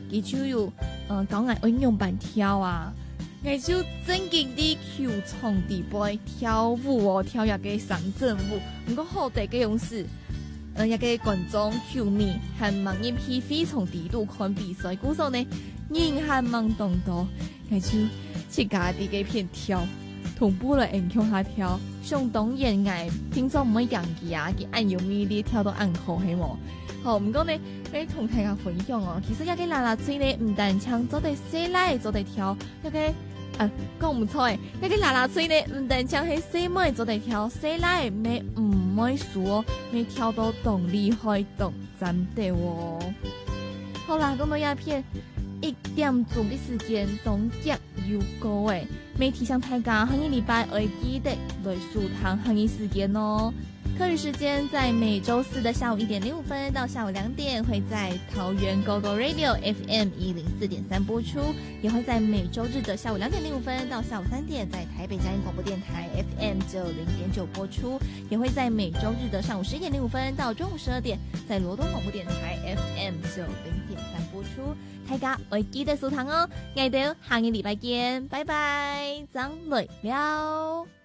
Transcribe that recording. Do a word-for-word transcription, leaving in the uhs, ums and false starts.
佢就有嗯教我運用板跳啊，我就正經啲球場地杯跳舞哦，跳一個三陣舞，唔過好大嘅勇士，嗯一個觀眾球迷係盲人批非從地度看比賽，故所呢人係盲動多，我就自家啲嘅片跳。同步來影響下跳，相當演藝，聽說唔可以揚記啊，佢暗有魅力，跳到暗號係冇。好，唔講呢，你同大家分享哦。其實有啲啦啦嘴呢，唔單唱做得細來做得跳，有個啊講唔錯誒，有啲啦啦嘴呢，唔單唱係細妹做得跳，細來咪唔會輸哦，咪跳到動厲害動真的哦。好啦，講到鴉片。一點鐘嘅時間，東極要高誒，未提醒大家，下個禮拜會記得來收聽下個時間哦。課餘時間在每周四的下午一點零五分到下午兩點，會在桃園 Go Go Radio F M 一零四點三播出，也會在每周日的下午兩點零五分到下午三點，在台北佳音廣播電台 F M 九零點九播出，也會在每周日的上午十一點零五分到中午十二點，在羅東廣播電台 F M 九零點三播出。大家會記得收聽哦，我哋下個禮拜見，拜拜，張累了。